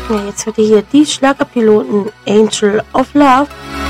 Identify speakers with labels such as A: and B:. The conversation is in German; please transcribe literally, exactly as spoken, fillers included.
A: Ja, jetzt hört ihr hier die Schlagerpiloten Angel of Love.